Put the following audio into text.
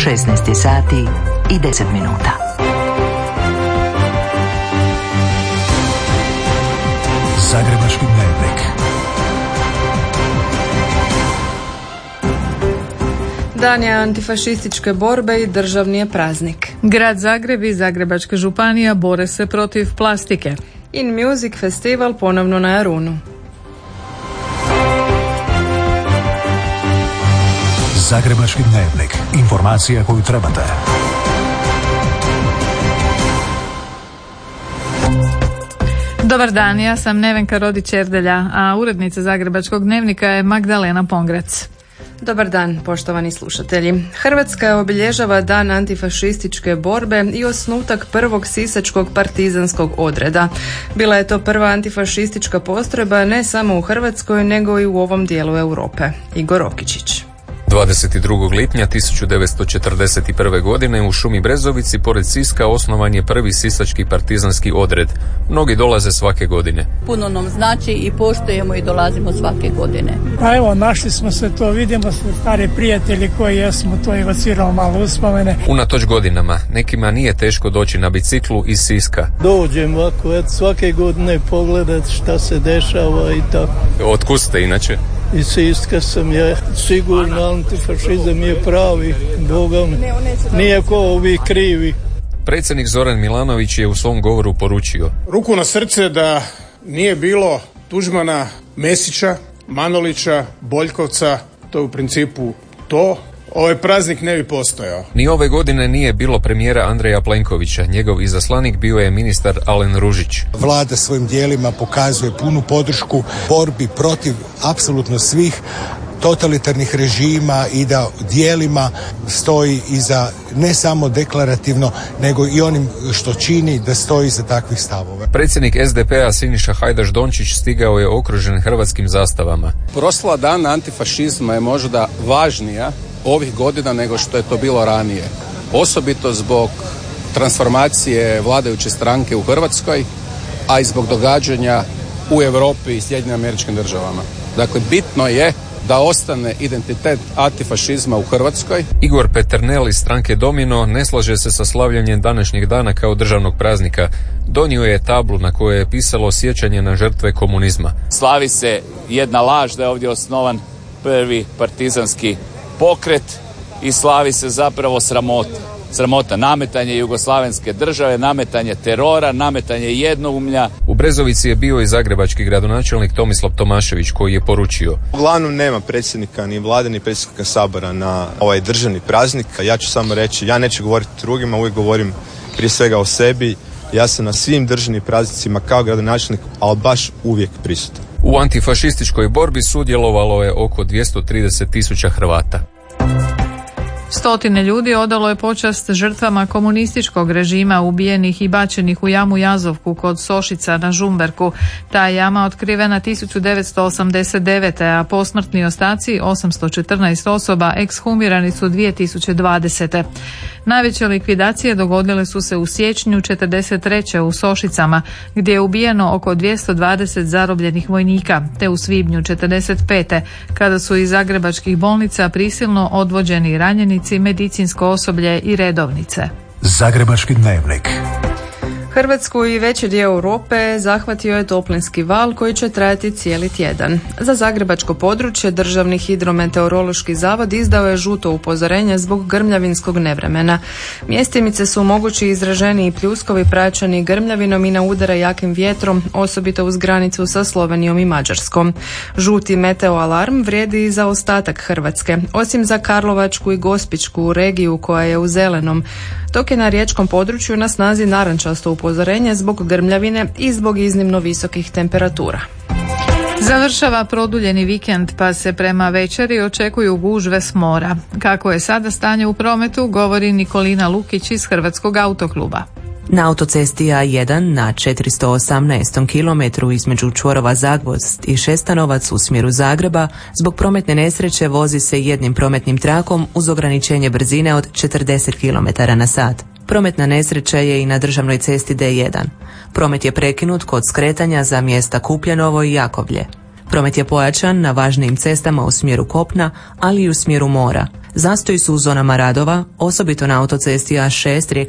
16 sati i 10 minuta. Zagrebački dnevnik. Dan je antifašističke borbe i državni je praznik. Grad Zagreb i Zagrebačka županija bore se protiv plastike. In Music Festival ponovno na Jarunu. Zagrebački dnevnik. Informacija koju trebate. Dobar dan, ja sam Nevenka Rodić-Erdelja, a urednica Zagrebačkog dnevnika je Magdalena Pongrac. Dobar dan, poštovani slušatelji. Hrvatska obilježava dan antifašističke borbe i osnutak prvog sisačkog partizanskog odreda. Bila je to prva antifašistička postrojba ne samo u Hrvatskoj, nego i u ovom dijelu Europe. Igor Okičić. 22. lipnja 1941. godine u šumi Brezovici pored Siska osnovan je prvi sisački partizanski odred. Mnogi dolaze svake godine. Puno nam znači i poštujemo i dolazimo svake godine. Pa evo, našli smo se to, vidimo se stare prijatelji koji jesmo, to evociramo malo uspomene. Unatoč godinama, nekima nije teško doći na biciklu iz Siska. Dođem ovako, svake godine pogledat šta se dešava i tako. Otkud ste inače? Iz Siska sam ja, sigurno antifašizam je pravi, Boga mi, nije ko ovi krivi. Predsjednik Zoran Milanović je u svom govoru poručio: ruku na srce da nije bilo Tuđmana, Mesića, Manolića, Boljkovca, to je u principu to. Ovaj praznik ne bi postojao. Ni ove godine nije bilo premijera Andreja Plenkovića. Njegov izaslanik bio je ministar Alen Ružić. Vlada svojim dijelima pokazuje punu podršku borbi protiv apsolutno svih totalitarnih režima i da dijelima stoji iza ne samo deklarativno, nego i onim što čini da stoji iza takvih stavova. Predsjednik SDP-a Siniša Hajdaš Dončić stigao je okružen hrvatskim zastavama. Proslava dana antifašizma je možda važnija ovih godina nego što je to bilo ranije. Osobito zbog transformacije vladajuće stranke u Hrvatskoj, a i zbog događanja u Europi i Sjedinjenim Američkim Državama. Dakle, bitno je da ostane identitet antifašizma u Hrvatskoj. Igor Peternel iz stranke Domino ne slaže se sa slavljanjem današnjeg dana kao državnog praznika. Donio je tablu na kojoj je pisalo sjećanje na žrtve komunizma. Slavi se jedna laž da je ovdje osnovan prvi partizanski pokret i slavi se zapravo sramota, nametanje jugoslavenske države, nametanje terora, nametanje jednoumlja. U Brezovici je bio i zagrebački gradonačelnik Tomislav Tomašević koji je poručio: uglavnom nema predsjednika ni vlade ni predsjednika Sabora na ovaj državni praznik. Ja ću samo reći, ja neću govoriti drugima, uvijek govorim prije svega o sebi. Ja sam na svim državnim praznicima kao gradonačelnik, ali baš uvijek prisutan. U antifašističkoj borbi sudjelovalo je oko 230.000 Hrvata. Stotine ljudi odalo je počast žrtvama komunističkog režima ubijenih i bačenih u jamu Jazovku kod Sošica na Žumberku. Ta jama otkrivena 1989. a posmrtni ostaci 814 osoba ekshumirani su 2020. Najveće likvidacije dogodile su se u siječnju 1943. u Sošicama, gdje je ubijeno oko 220 zarobljenih vojnika, te u svibnju 1945. kada su iz zagrebačkih bolnica prisilno odvođeni ranjenici, medicinsko osoblje i redovnice. Zagrebački dnevnik. Hrvatsku i veći dio Europe zahvatio je toplinski val koji će trajati cijeli tjedan. Za zagrebačko područje Državni hidrometeorološki zavod izdao je žuto upozorenje zbog grmljavinskog nevremena. Mjestimice su mogući izraženiji pljuskovi praćeni grmljavinom i na udara jakim vjetrom, osobito uz granicu sa Slovenijom i Mađarskom. Žuti meteoalarm vrijedi i za ostatak Hrvatske, osim za Karlovačku i Gospićku regiju koja je u zelenom, dok je na riječkom području na snazi narančasto upozorenje zbog grmljavine i zbog iznimno visokih temperatura. Završava produljeni vikend pa se prema večeri očekuju gužve s mora. Kako je sada stanje u prometu, govori Nikolina Lukić iz Hrvatskog autokluba. Na autocesti A1 na 418. kilometru između čvorova Zagvozd i Šestanovac u smjeru Zagreba zbog prometne nesreće vozi se jednim prometnim trakom uz ograničenje brzine od 40 km/h. Prometna nesreća je i na državnoj cesti D1. Promet je prekinut kod skretanja za mjesta Kupljanovo i Jakovlje. Promet je pojačan na važnijim cestama u smjeru kopna, ali i u smjeru mora. Zastoji su u zonama radova, osobito na autocesti A6